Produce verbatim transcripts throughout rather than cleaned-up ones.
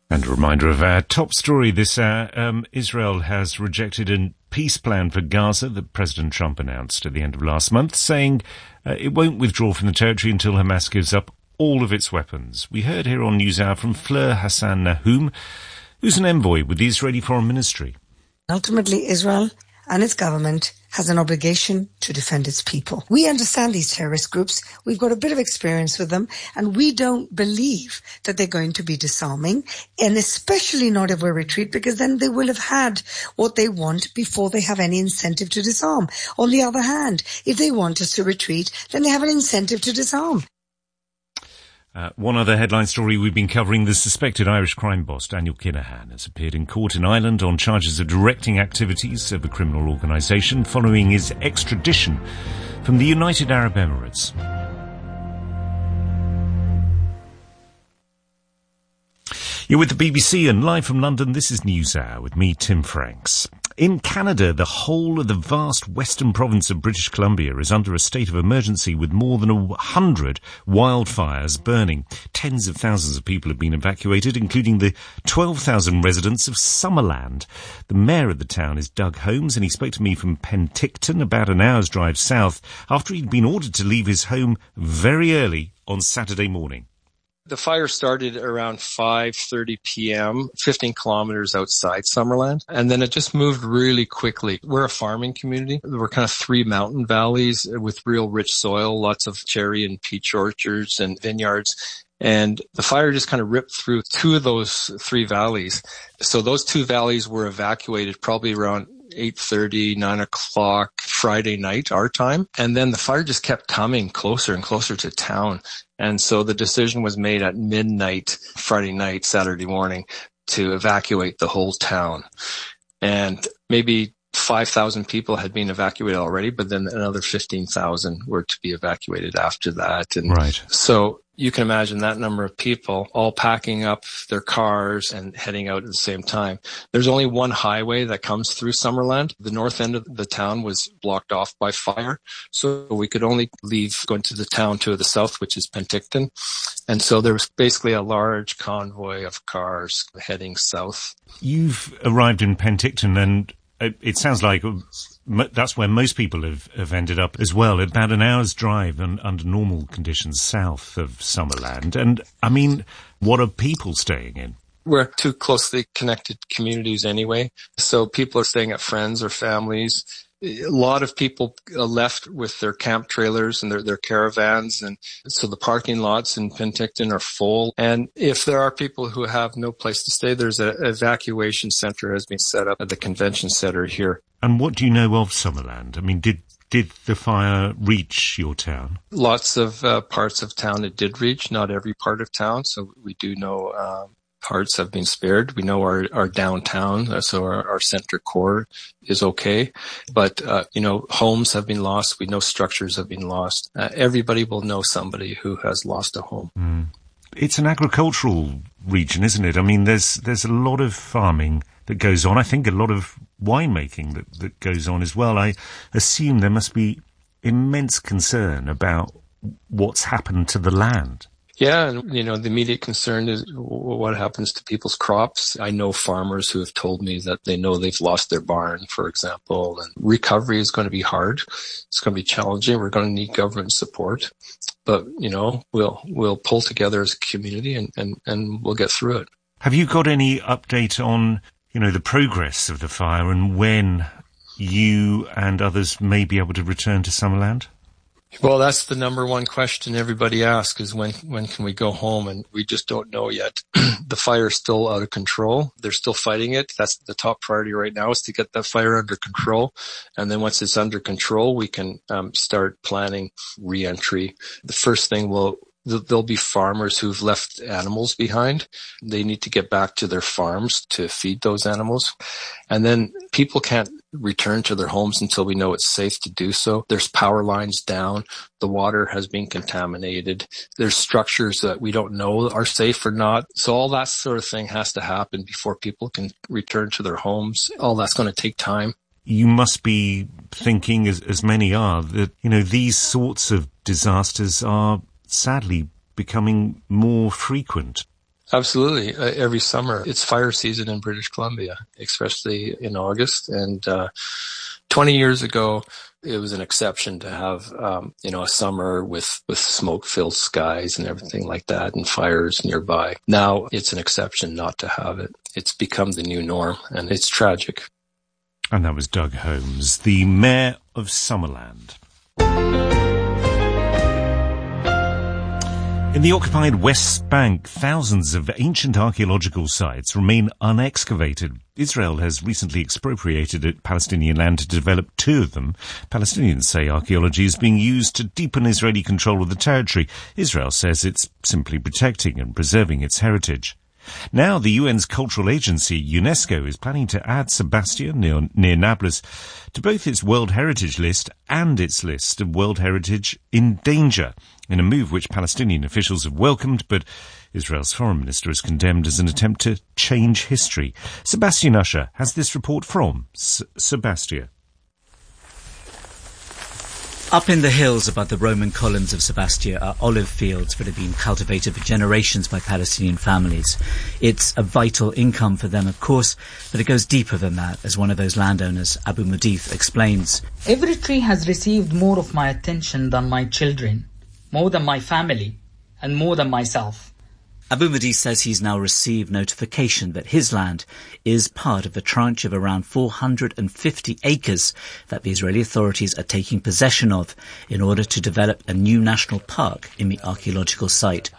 And a reminder of our top story this hour. Um, Israel has rejected a peace plan for Gaza that President Trump announced at the end of last month, saying uh, it won't withdraw from the territory until Hamas gives up all of its weapons. We heard here on NewsHour from Fleur Hassan Nahum, who's an envoy with the Israeli Foreign Ministry. Ultimately, Israel and its government has an obligation to defend its people. We understand these terrorist groups. We've got a bit of experience with them, and we don't believe that they're going to be disarming, and especially not if we retreat, because then they will have had what they want before they have any incentive to disarm. On the other hand, if they want us to retreat, then they have an incentive to disarm. Uh, one other headline story we've been covering, the suspected Irish crime boss Daniel Kinahan has appeared in court in Ireland on charges of directing activities of a criminal organisation following his extradition from the United Arab Emirates. You're with the B B C and live from London, this is NewsHour with me, Tim Franks. In Canada, the whole of the vast western province of British Columbia is under a state of emergency with more than a hundred wildfires burning. Tens of thousands of people have been evacuated, including the twelve thousand residents of Summerland. The mayor of the town is Doug Holmes, and he spoke to me from Penticton, about an hour's drive south, after he'd been ordered to leave his home very early on Saturday morning. The fire started around five thirty p.m., fifteen kilometers outside Summerland, and then it just moved really quickly. We're a farming community. We're kind of three mountain valleys with real rich soil, lots of cherry and peach orchards and vineyards. And the fire just kind of ripped through two of those three valleys. So those two valleys were evacuated probably around eight thirty, nine o'clock Friday night, our time. And then the fire just kept coming closer and closer to town. And so the decision was made at midnight, Friday night, Saturday morning, to evacuate the whole town. And maybe five thousand people had been evacuated already, but then another fifteen thousand were to be evacuated after that. And right. So you can imagine that number of people all packing up their cars and heading out at the same time. There's only one highway that comes through Summerland. The north end of the town was blocked off by fire, so we could only leave going to the town to the south, which is Penticton. And so there was basically a large convoy of cars heading south. You've arrived in Penticton, and it sounds like that's where most people have, have ended up as well, about an hour's drive and under normal conditions south of Summerland. And, I mean, what are people staying in? We're two closely connected communities anyway, so people are staying at friends or families. A lot of people left with their camp trailers and their, their caravans, and so the parking lots in Penticton are full. And if there are people who have no place to stay, there's an evacuation center has been set up at the convention center here. And what do you know of Summerland? I mean, did did the fire reach your town? Lots of uh, parts of town it did reach, not every part of town. So we do know um, parts have been spared. We know our, our downtown, so our, our center core is okay. But, uh, you know, homes have been lost. We know structures have been lost. Uh, everybody will know somebody who has lost a home. Mm. It's an agricultural region, isn't it? I mean, there's there's a lot of farming that goes on. I think a lot of winemaking that, that goes on as well. I assume there must be immense concern about what's happened to the land. Yeah, and, you know, the immediate concern is what happens to people's crops. I know farmers who have told me that they know they've lost their barn, for example, and recovery is going to be hard. It's going to be challenging. We're going to need government support. But, you know, we'll we'll pull together as a community and, and, and we'll get through it. Have you got any update on, you know, the progress of the fire and when you and others may be able to return to Summerland? Well, that's the number one question everybody asks is when, when can we go home? And we just don't know yet. The fire is still out of control. They're still fighting it. That's the top priority right now is to get that fire under control. And then once it's under control, we can um, start planning re-entry. The first thing will There'll be farmers who've left animals behind. They need to get back to their farms to feed those animals. And then people can't return to their homes until we know it's safe to do so. There's power lines down. The water has been contaminated. There's structures that we don't know are safe or not. So all that sort of thing has to happen before people can return to their homes. All that's going to take time. You must be thinking, as, as many are, that, you know, these sorts of disasters are sadly becoming more frequent. Absolutely. Uh, every summer, it's fire season in British Columbia, especially in August. And uh, twenty years ago, it was an exception to have, um, you know, a summer with, with smoke-filled skies and everything like that and fires nearby. Now it's an exception not to have it. It's become the new norm, and it's tragic. And that was Doug Holmes, the Mayor of Summerland. In the occupied West Bank, thousands of ancient archaeological sites remain unexcavated. Israel has recently expropriated Palestinian land to develop two of them. Palestinians say archaeology is being used to deepen Israeli control of the territory. Israel says it's simply protecting and preserving its heritage. Now the U N's cultural agency, UNESCO, is planning to add Sebastia near, near Nablus to both its World Heritage List and its list of World Heritage in danger, in a move which Palestinian officials have welcomed, but Israel's foreign minister has condemned as an attempt to change history. Sebastian Usher has this report from S- Sebastia. Up in the hills above the Roman columns of Sebastia are olive fields that have been cultivated for generations by Palestinian families. It's a vital income for them, of course, but it goes deeper than that, as one of those landowners, Abu Mudith, explains. Every tree has received more of my attention than my children, more than my family, and more than myself. Abu Mudith says he's now received notification that his land is part of a tranche of around four hundred fifty acres that the Israeli authorities are taking possession of in order to develop a new national park in the archaeological site.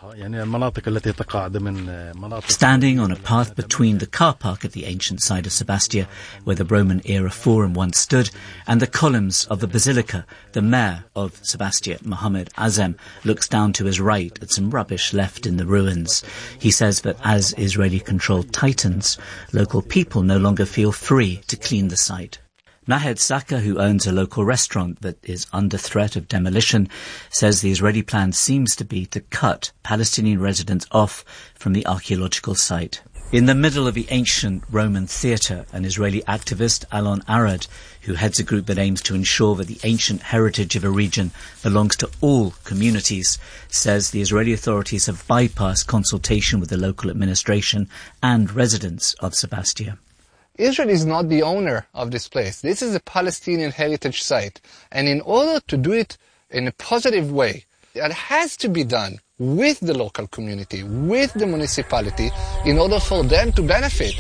Standing on a path between the car park at the ancient site of Sebastia, where the Roman-era forum once stood, and the columns of the basilica, the mayor of Sebastia, Mohammed Azem, looks down to his right at some rubbish left in the ruins. He says that as Israeli control tightens, local people no longer feel free to clean the site. Nahed Saka, who owns a local restaurant that is under threat of demolition, says the Israeli plan seems to be to cut Palestinian residents off from the archaeological site. In the middle of the ancient Roman theatre, an Israeli activist, Alon Arad, who heads a group that aims to ensure that the ancient heritage of a region belongs to all communities, says the Israeli authorities have bypassed consultation with the local administration and residents of Sebastia. Israel is not the owner of this place. This is a Palestinian heritage site. And in order to do it in a positive way, it has to be done with the local community, with the municipality, in order for them to benefit.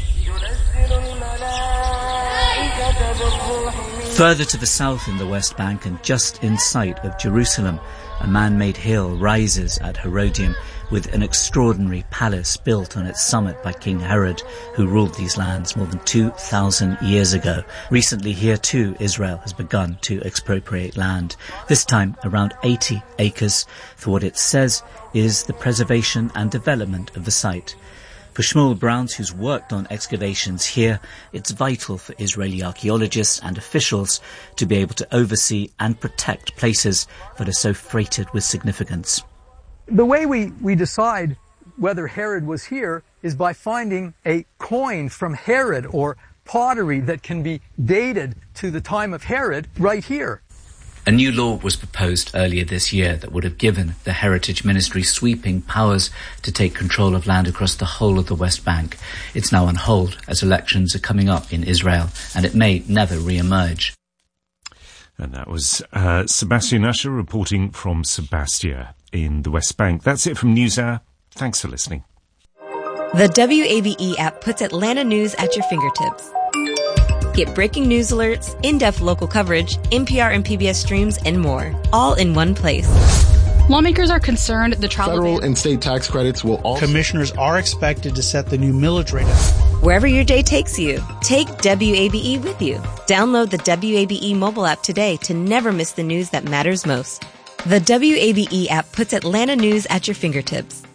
Further to the south in the West Bank and just in sight of Jerusalem, a man-made hill rises at Herodium with an extraordinary palace built on its summit by King Herod, who ruled these lands more than two thousand years ago. Recently here too, Israel has begun to expropriate land, this time around eighty acres, for what it says is the preservation and development of the site. For Shmuel Browns, who's worked on excavations here, it's vital for Israeli archaeologists and officials to be able to oversee and protect places that are so freighted with significance. The way we, we decide whether Herod was here is by finding a coin from Herod or pottery that can be dated to the time of Herod right here. A new law was proposed earlier this year that would have given the Heritage Ministry sweeping powers to take control of land across the whole of the West Bank. It's now on hold as elections are coming up in Israel, and it may never re-emerge. And that was uh, Sebastian Usher reporting from Sebastia in the West Bank. That's it from NewsHour. Thanks for listening. The W A B E app puts Atlanta news at your fingertips. Get breaking news alerts, in-depth local coverage, N P R and P B S streams, and more, all in one place. Lawmakers are concerned the travel federal ban- and state tax credits will also... Commissioners are expected to set the new millage rate. Wherever your day takes you, take W A B E with you. Download the W A B E mobile app today to never miss the news that matters most. The W A B E app puts Atlanta news at your fingertips.